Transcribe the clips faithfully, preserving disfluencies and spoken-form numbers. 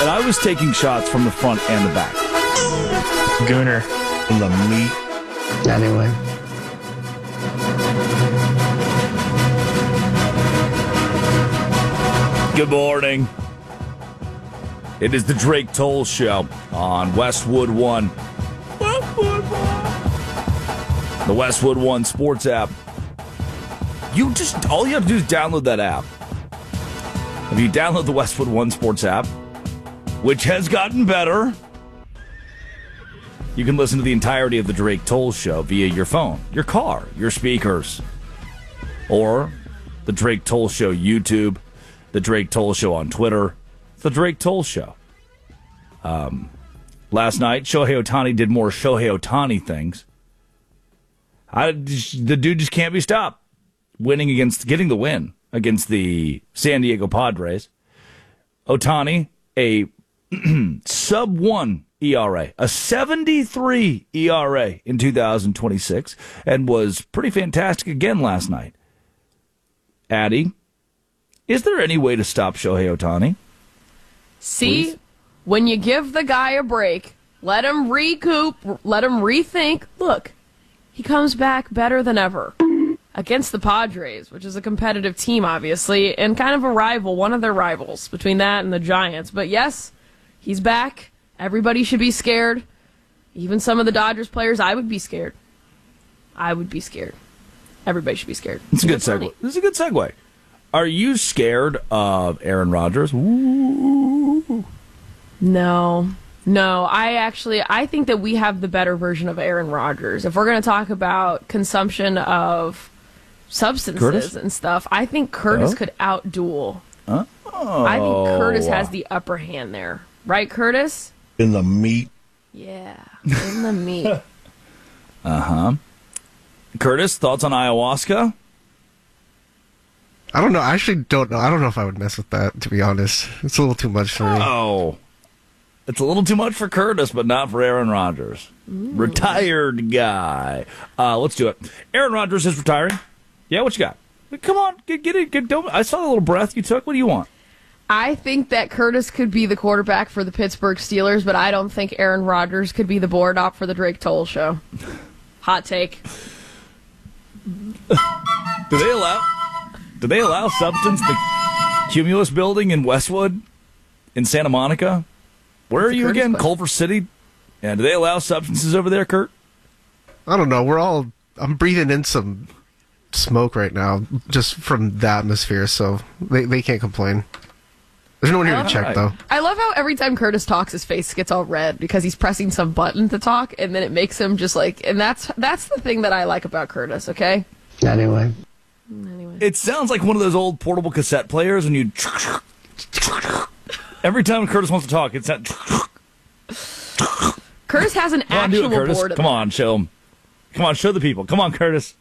And I was taking shots from the front and the back. Gooner. In the meat. Anyway. Good morning. It is the Drake Toll Show on Westwood One. Westwood One. The Westwood One Sports app. You just, all you have to do is download that app. If you download the Westwood One Sports app, which has gotten better, you can listen to the entirety of the Drake Toll Show via your phone, your car, your speakers, or the Drake Toll Show YouTube, the Drake Toll Show on Twitter, the Drake Toll Show. Um, last night, Shohei Ohtani did more Shohei Ohtani things. I, the dude just can't be stopped. Winning against, getting the win against the San Diego Padres. Ohtani, a sub one E R A, a seventy-three E R A in two thousand twenty-six, and was pretty fantastic again last night. Addie, is there any way to stop Shohei Ohtani? See, Please? When you give the guy a break, let him recoup, let him rethink. Look, he comes back better than ever against the Padres, which is a competitive team, obviously, and kind of a rival, one of their rivals between that and the Giants. But yes, he's back. Everybody should be scared. Even some of the Dodgers players, I would be scared. I would be scared. Everybody should be scared. It's a good segue. This is a good segue. Are you scared of Aaron Rodgers? Ooh. No. No, I actually, I think that we have the better version of Aaron Rodgers. If we're going to talk about consumption of substances Curtis? and stuff, I think Curtis Oh? could outduel. Oh. I think Curtis has the upper hand there. Right, Curtis? In the meat. Yeah, in the meat. Uh-huh. Curtis, thoughts on ayahuasca? I don't know. I actually don't know. I don't know if I would mess with that, to be honest. It's a little too much for me. Oh. It's a little too much for Curtis, but not for Aaron Rodgers. Ooh. Retired guy. Uh, let's do it. Aaron Rodgers is retiring. Yeah, what you got? Come on, get, get it. Get, don't, I saw the little breath you took. What do you want? I think that Curtis could be the quarterback for the Pittsburgh Steelers, but I don't think Aaron Rodgers could be the board op for the Drake Toll Show. Hot take. Do they allow? Do they allow substance? The Cumulus Building in Westwood, in Santa Monica. Where That's are you Curtis again? question. Culver City. Yeah. Do they allow substances over there, Kurt? I don't know. We're all... I'm breathing in some smoke right now, just from the atmosphere, so they, they can't complain. There's no one here to check, right. though. I love how every time Curtis talks, his face gets all red because he's pressing some button to talk, and then it makes him just like... And that's that's the thing that I like about Curtis, okay? Anyway. Anyway. It sounds like one of those old portable cassette players when you... Every time Curtis wants to talk, it's that... Curtis has an Come on, do actual it, Curtis. board. Come on, show him. Come on, show the people. Come on, Curtis.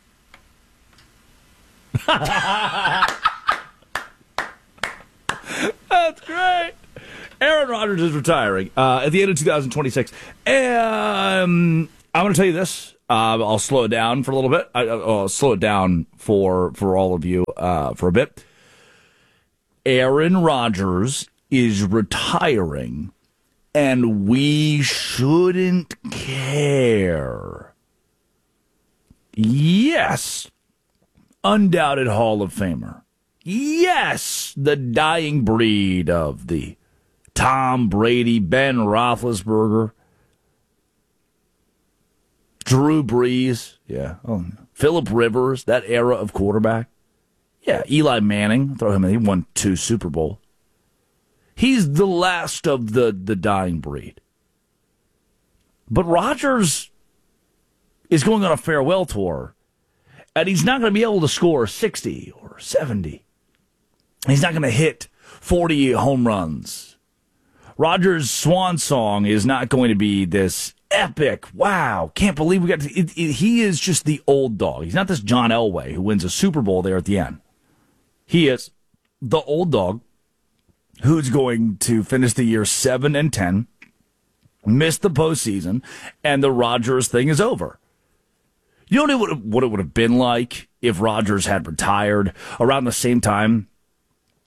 That's great. Aaron Rodgers is retiring uh, at the end of two thousand twenty-six. Um, I'm going to tell you this. Uh, I'll slow it down for a little bit. I, I'll slow it down for, for all of you uh, for a bit. Aaron Rodgers is retiring, and we shouldn't care. Yes, undoubted Hall of Famer. Yes, the dying breed of the Tom Brady, Ben Roethlisberger, Drew Brees, yeah, oh, Phillip Rivers, that era of quarterback. Yeah, Eli Manning, throw him in. He won two Super Bowls. He's the last of the, the dying breed. But Rodgers is going on a farewell tour, and he's not going to be able to score sixty or seventy. He's not going to hit forty home runs. Rodgers' swan song is not going to be this epic, wow, can't believe we got to, it, it, he is just the old dog. He's not this John Elway who wins a Super Bowl there at the end. He is the old dog who's going to finish the year seven and ten, miss the postseason, and the Rodgers thing is over. You know what it, what it would have been like if Rodgers had retired around the same time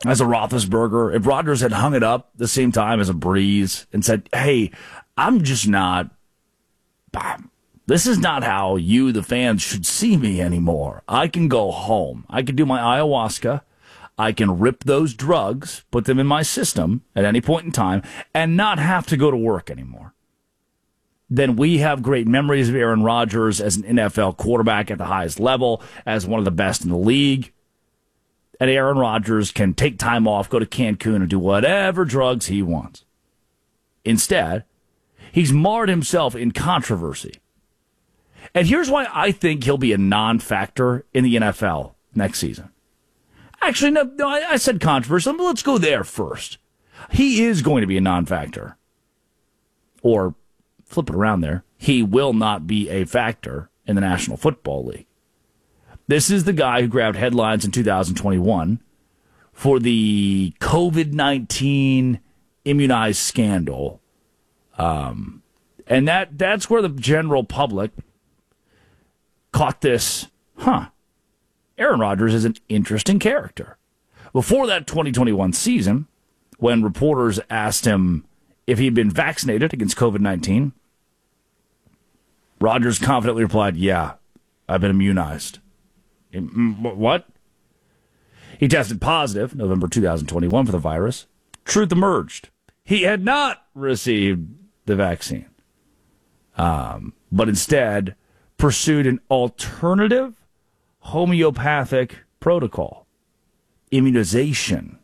as a Roethlisberger, if Rodgers had hung it up the same time as a Breeze and said, hey, I'm just not, this is not how you, the fans, should see me anymore. I can go home. I can do my ayahuasca. I can rip those drugs, put them in my system at any point in time, and not have to go to work anymore. Then we have great memories of Aaron Rodgers as an N F L quarterback at the highest level, as one of the best in the league. And Aaron Rodgers can take time off, go to Cancun, and do whatever drugs he wants. Instead, he's marred himself in controversy. And here's why I think he'll be a non-factor in the N F L next season. Actually, no, no I, I said controversy. Let's go there first. He is going to be a non-factor. Or, flip it around there, he will not be a factor in the National Football League. This is the guy who grabbed headlines in two thousand twenty-one for the covid nineteen immunized scandal. Um, and that that's where the general public caught this, huh, Aaron Rodgers is an interesting character. Before that twenty twenty-one season, when reporters asked him if he'd been vaccinated against covid nineteen, Rodgers confidently replied, yeah, I've been immunized. What? He tested positive November two thousand twenty-one for the virus. Truth emerged. He had not received the vaccine, um, but instead pursued an alternative homeopathic protocol, immunization.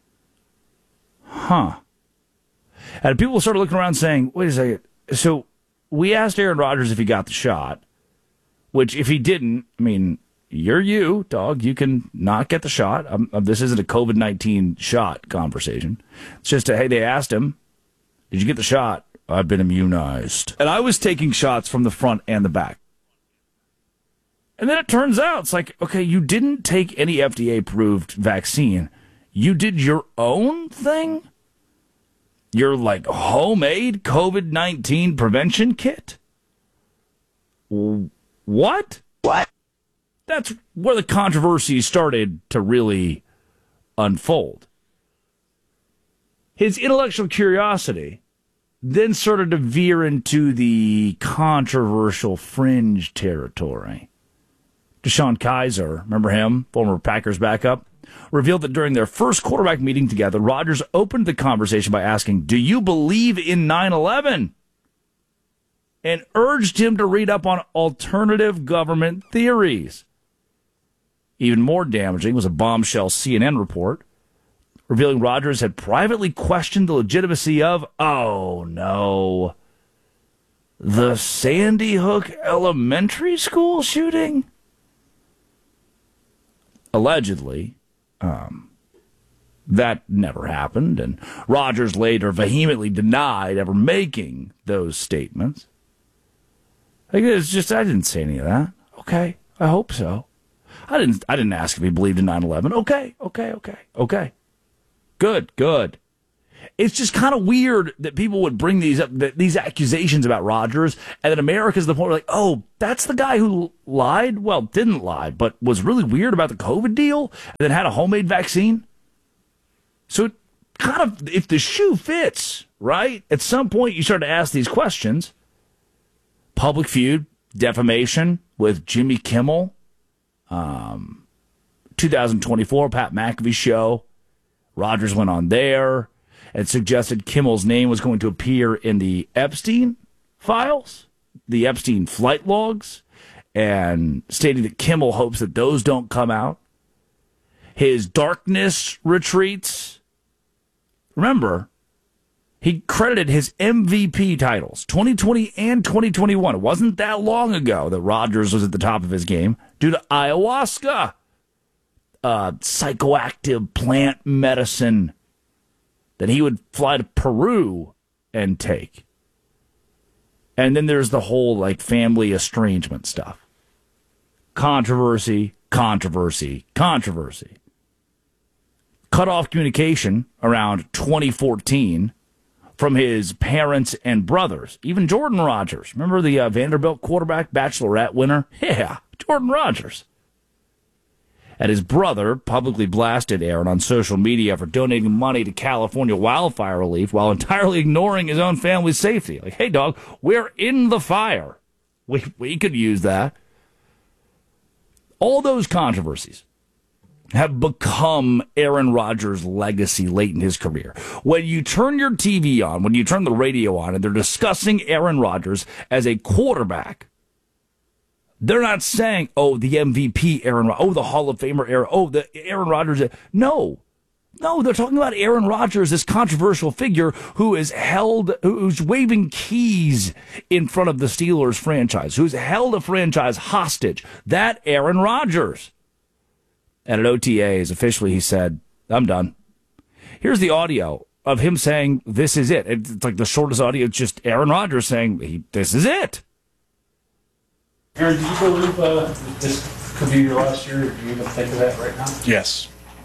Huh. And people started looking around saying, wait a second, so we asked Aaron Rodgers if he got the shot, which if he didn't, I mean, you're you, dog. You can not get the shot. Um, this isn't a covid nineteen shot conversation. It's just, a, hey, they asked him, did you get the shot? I've been immunized. And I was taking shots from the front and the back. And then it turns out, it's like, okay, you didn't take any F D A-approved vaccine. You did your own thing? Your, like, homemade covid nineteen prevention kit? What? What? That's where the controversy started to really unfold. His intellectual curiosity then started to veer into the controversial fringe territory. DeShone Kizer, remember him, former Packers backup, revealed that during their first quarterback meeting together, Rodgers opened the conversation by asking, do you believe in nine eleven? And urged him to read up on alternative government theories. Even more damaging was a bombshell C N N report revealing Rodgers had privately questioned the legitimacy of, oh no, the Sandy Hook Elementary School shooting? Allegedly, um, that never happened, and Rodgers later vehemently denied ever making those statements. Like, it's just, I didn't say any of that. Okay, I hope so. I didn't I didn't ask if he believed in nine eleven. Okay, okay, okay, okay. Good, good. It's just kind of weird that people would bring these up, these accusations about Rodgers, and that America's the point where, like, oh, that's the guy who lied? Well, didn't lie, but was really weird about the COVID deal, and then had a homemade vaccine? So it kind of, if the shoe fits, right? At some point you start to ask these questions. Public feud, defamation with Jimmy Kimmel. Um, two thousand twenty-four, Pat McAfee show. Rodgers went on there and suggested Kimmel's name was going to appear in the Epstein files, the Epstein flight logs, and stating that Kimmel hopes that those don't come out. His darkness retreats. Remember, he credited his M V P titles, twenty twenty and twenty twenty-one. It wasn't that long ago that Rodgers was at the top of his game due to ayahuasca, uh, psychoactive plant medicine that he would fly to Peru and take. And then there's the whole, like, family estrangement stuff. Controversy, controversy, controversy. Cut off communication around twenty fourteen from his parents and brothers. Even Jordan Rodgers. Remember the uh, Vanderbilt quarterback, Bachelorette winner? Yeah, Jordan Rodgers. And his brother publicly blasted Aaron on social media for donating money to California wildfire relief while entirely ignoring his own family's safety. Like, hey, dog, we're in the fire. We, we could use that. All those controversies have become Aaron Rodgers' legacy late in his career. When you turn your T V on, when you turn the radio on, and they're discussing Aaron Rodgers as a quarterback, they're not saying, oh, the M V P Aaron Rodgers, oh, the Hall of Famer Aaron, oh, the Aaron Rodgers. No. No, they're talking about Aaron Rodgers, this controversial figure who is held, who's waving keys in front of the Steelers franchise, who's held a franchise hostage. That Aaron Rodgers. And at O T As, officially, he said, I'm done. Here's the audio of him saying, this is it. It's like the shortest audio. It's just Aaron Rodgers saying, he, this is it. Aaron, do you believe uh, this could be your last year? Do you even think of that right now? Yes.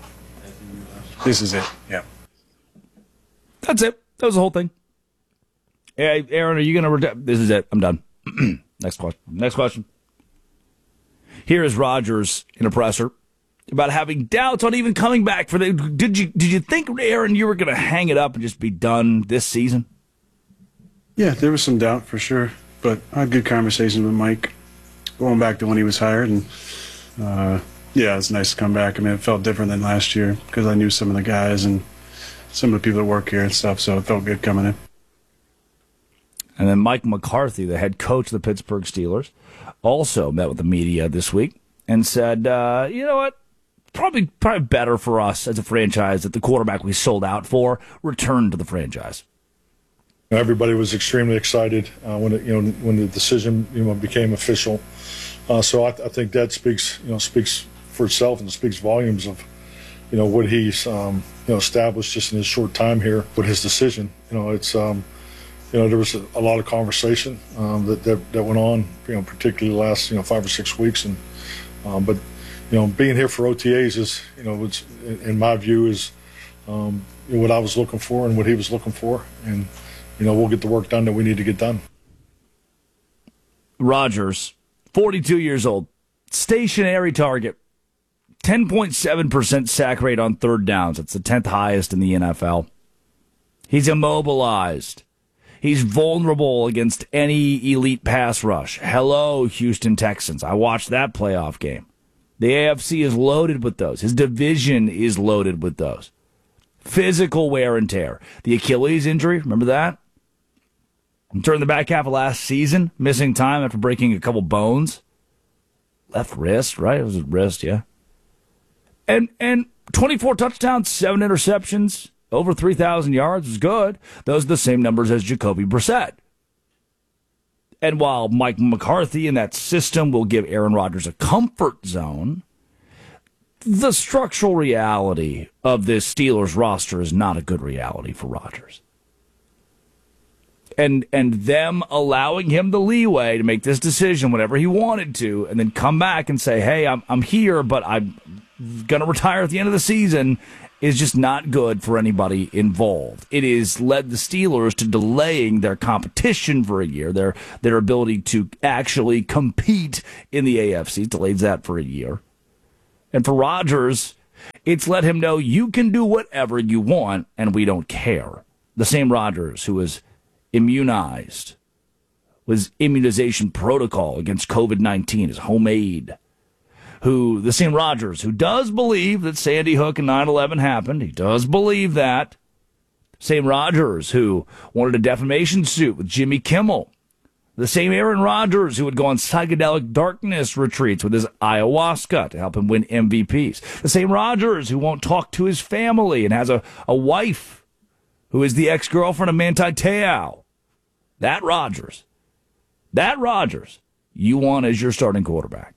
This is it, yeah. That's it. That was the whole thing. Hey, Aaron, are you going to... Reti- this is it. I'm done. Next question. Next question. Here is Rodgers in a presser about having doubts on even coming back for the. Did you did you think, Aaron, you were going to hang it up and just be done this season? Yeah, there was some doubt for sure, but I had good conversations with Mike going back to when he was hired, and uh, yeah, it's nice to come back. I mean, it felt different than last year because I knew some of the guys and some of the people that work here and stuff, so it felt good coming in. And then Mike McCarthy, the head coach of the Pittsburgh Steelers, also met with the media this week and said, uh, you know what? Probably, probably better for us as a franchise that the quarterback we sold out for returned to the franchise. Everybody was extremely excited uh, when it, you know when the decision you know became official. Uh, so I, I think that speaks you know speaks for itself and speaks volumes of you know what he's um, you know established just in his short time here with his decision. You know it's um, you know there was a, a lot of conversation um, that, that that went on you know particularly the last you know five or six weeks and um, but. You know, being here for O T As is, you know, it's, in my view, is um, you know, what I was looking for and what he was looking for. And, you know, we'll get the work done that we need to get done. Rodgers, forty-two years old, stationary target, ten point seven percent sack rate on third downs. It's the tenth highest in the N F L. He's immobilized. He's vulnerable against any elite pass rush. Hello, Houston Texans. I watched that playoff game. The A F C is loaded with those. His division is loaded with those. Physical wear and tear. The Achilles injury, remember that? During the back half of last season, missing time after breaking a couple bones. Left wrist, right? It was his wrist, yeah. And and twenty-four touchdowns, seven interceptions, over three thousand yards was good. Those are the same numbers as Jacoby Brissett. And while Mike McCarthy and that system will give Aaron Rodgers a comfort zone, the structural reality of this Steelers roster is not a good reality for Rodgers. And and them allowing him the leeway to make this decision whenever he wanted to, and then come back and say, hey, I'm I'm here, but I'm going to retire at the end of the season, is just not good for anybody involved. It has led the Steelers to delaying their competition for a year, their their ability to actually compete in the A F C. Delays that for a year. And for Rodgers, it's let him know you can do whatever you want, and we don't care. The same Rodgers who was immunized, was immunization protocol against covid nineteen is homemade. Who, the same Rodgers, who does believe that Sandy Hook and nine eleven happened. He does believe that. Same Rodgers who wanted a defamation suit with Jimmy Kimmel. The same Aaron Rodgers who would go on psychedelic darkness retreats with his ayahuasca to help him win M V Ps. The same Rodgers who won't talk to his family and has a, a wife who is the ex-girlfriend of Manti Te'o. That Rodgers. That Rodgers you want as your starting quarterback.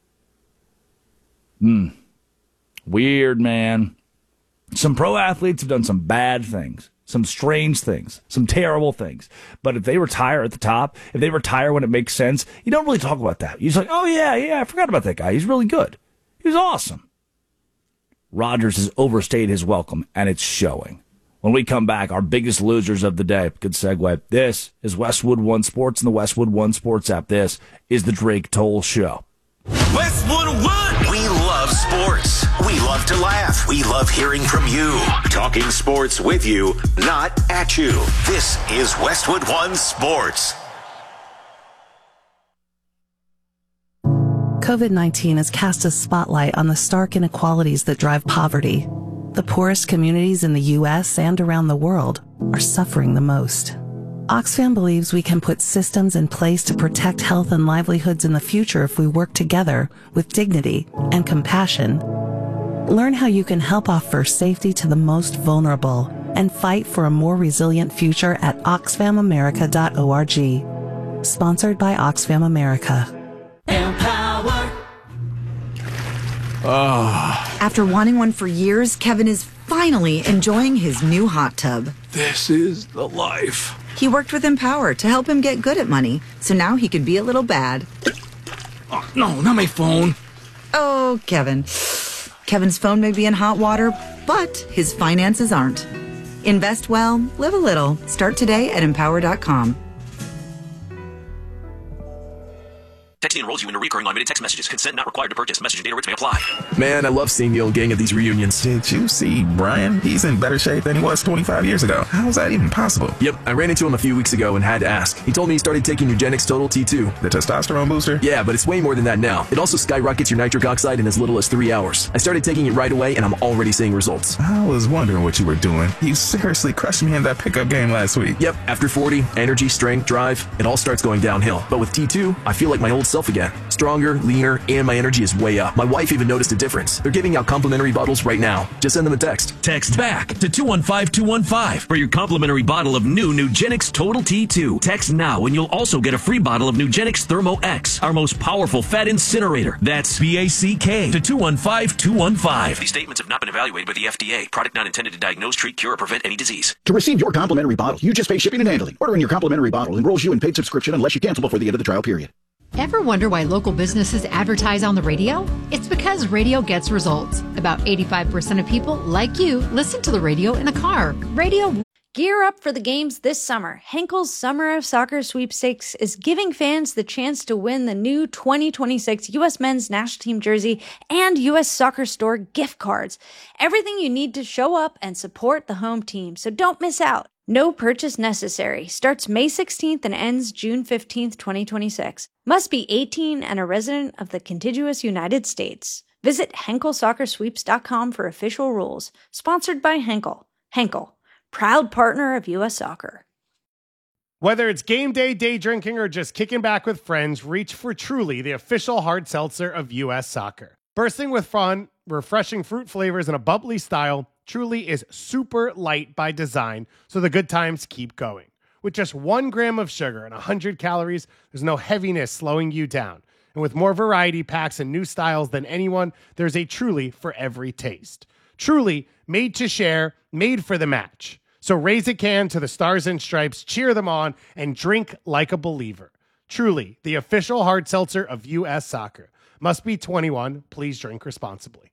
Hmm. Weird, man. Some pro athletes have done some bad things, some strange things, some terrible things. But if they retire at the top, if they retire when it makes sense, you don't really talk about that. You're just like, oh, yeah, yeah, I forgot about that guy. He's really good. He was awesome. Rodgers has overstayed his welcome, and it's showing. When we come back, our biggest losers of the day. Good segue. This is Westwood One Sports and the Westwood One Sports app. This is the Drake Toll Show. Westwood One, we love love sports. We love to laugh. We love hearing from you. Talking sports with you, not at you. This is Westwood One Sports. COVID nineteen has cast a spotlight on the stark inequalities that drive poverty. The poorest communities in the U S and around the world are suffering the most. Oxfam believes we can put systems in place to protect health and livelihoods in the future if we work together with dignity and compassion. Learn how you can help offer safety to the most vulnerable and fight for a more resilient future at oxfam america dot org. Sponsored by Oxfam America. Empower. Oh. After wanting one for years, Kevin is finally enjoying his new hot tub. This is the life. He worked with Empower to help him get good at money, so now he can be a little bad. Oh, no, not my phone. Oh, Kevin. Kevin's phone may be in hot water, but his finances aren't. Invest well, live a little. Start today at empower dot com. Texting enrolls you into recurring automated text messages. Consent not required to purchase. Message and data rates may apply. Man, I love seeing the old gang at these reunions. Did you see Brian? He's in better shape than he was twenty-five years ago. How is that even possible? Yep, I ran into him a few weeks ago and had to ask. He told me he started taking Nugenix Total T two. The testosterone booster? Yeah, but it's way more than that now. It also skyrockets your nitric oxide in as little as three hours. I started taking it right away and I'm already seeing results. I was wondering what you were doing. You seriously crushed me in that pickup game last week. Yep, after forty, energy, strength, drive, it all starts going downhill. But with T two, I feel like my old self again. Stronger, leaner, and my energy is way up. My wife even noticed a difference. They're giving out complimentary bottles right now. Just send them a text. Text BACK to two one five two one five for your complimentary bottle of new Nugenix Total T two. Text now and you'll also get a free bottle of Nugenix Thermo X, our most powerful fat incinerator. That's B A C K to two one five two one five. These statements have not been evaluated by the F D A. Product not intended to diagnose, treat, cure, or prevent any disease. To receive your complimentary bottle, you just pay shipping and handling. Ordering your complimentary bottle enrolls you in paid subscription unless you cancel before the end of the trial period. Ever wonder why local businesses advertise on the radio? It's because radio gets results. About eighty-five percent of people, like you, listen to the radio in the car. Radio. Gear up for the games this summer. Henkel's Summer of Soccer Sweepstakes is giving fans the chance to win the new twenty twenty-six U S Men's National Team jersey and U S Soccer Store gift cards. Everything you need to show up and support the home team, so don't miss out. No purchase necessary. Starts May sixteenth and ends June fifteenth, twenty twenty-six. Must be eighteen and a resident of the contiguous United States. Visit henkel soccer sweeps dot com for official rules. Sponsored by Henkel. Henkel, proud partner of U S Soccer. Whether it's game day, day drinking, or just kicking back with friends, reach for Truly, the official hard seltzer of U S Soccer. Bursting with fun, refreshing fruit flavors, and a bubbly style, Truly is super light by design, so the good times keep going. With just one gram of sugar and one hundred calories, there's no heaviness slowing you down. And with more variety packs and new styles than anyone, there's a Truly for every taste. Truly, made to share, made for the match. So raise a can to the Stars and Stripes, cheer them on, and drink like a believer. Truly, the official hard seltzer of U S Soccer. Must be twenty-one. Please drink responsibly.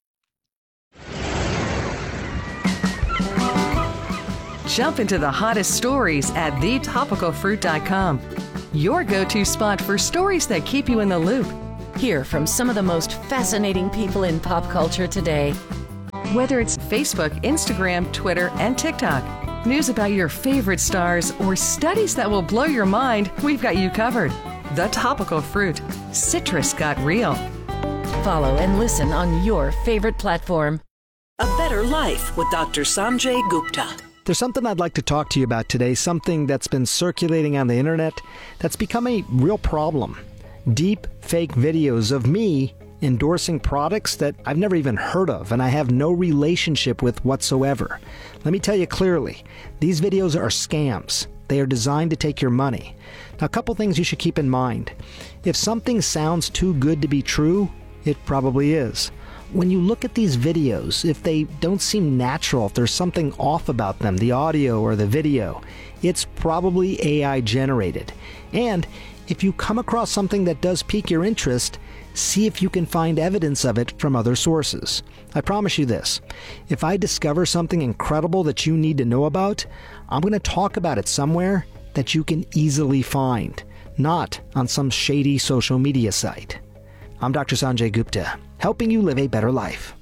Jump into the hottest stories at the topical fruit dot com. Your go-to spot for stories that keep you in the loop. Hear from some of the most fascinating people in pop culture today. Whether it's Facebook, Instagram, Twitter, and TikTok, news about your favorite stars, or studies that will blow your mind, we've got you covered. The Topical Fruit. Citrus got real. Follow and listen on your favorite platform. A Better Life with Doctor Sanjay Gupta. There's something I'd like to talk to you about today, something that's been circulating on the internet that's become a real problem. Deep fake videos of me endorsing products that I've never even heard of and I have no relationship with whatsoever. Let me tell you clearly, these videos are scams. They are designed to take your money. Now, a couple things you should keep in mind. If something sounds too good to be true, it probably is. When you look at these videos, if they don't seem natural, if there's something off about them, the audio or the video, it's probably A I generated. And if you come across something that does pique your interest, see if you can find evidence of it from other sources. I promise you this, if I discover something incredible that you need to know about, I'm going to talk about it somewhere that you can easily find, not on some shady social media site. I'm Doctor Sanjay Gupta, helping you live a better life.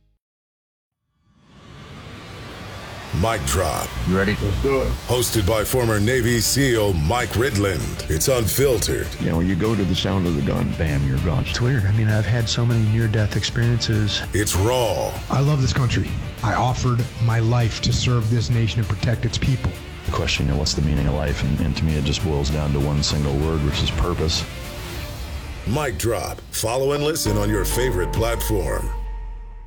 Mic Drop. You ready? Let's do it. Hosted by former Navy SEAL Mike Ridland. It's unfiltered. You know, when you go to the sound of the gun, bam, you're gone. It's weird. I mean, I've had so many near-death experiences. It's raw. I love this country. I offered my life to serve this nation and protect its people. The question, you know, what's the meaning of life? And, and to me, it just boils down to one single word, which is purpose. Mic Drop. Follow and listen on your favorite platform.